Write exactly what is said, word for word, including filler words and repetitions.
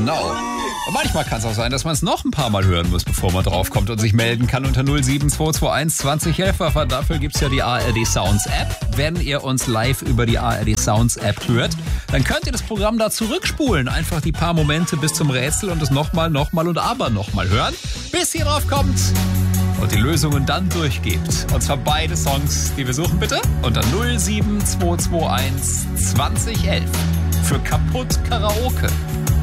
genau. Und manchmal kann es auch sein, dass man es noch ein paar Mal hören muss, bevor man draufkommt und sich melden kann unter null sieben zwei zwei eins zwanzig elf. Aber dafür gibt es ja die A R D Sounds App. Wenn ihr uns live über die A R D Sounds App hört, dann könnt ihr das Programm da zurückspulen. Einfach die paar Momente bis zum Rätsel und es nochmal, nochmal und aber nochmal hören, bis ihr drauf kommt und die Lösungen dann durchgebt. Und zwar beide Songs, die wir suchen, bitte unter null sieben zwei zwei eins zwanzig elf für Kaputt Karaoke.